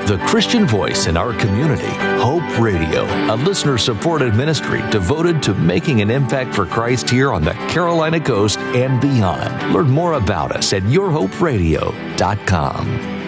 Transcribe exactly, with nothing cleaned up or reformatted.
The Christian voice in our community, Hope Radio, a listener-supported ministry devoted to making an impact for Christ here on the Carolina coast and beyond. Learn more about us at your hope radio dot com.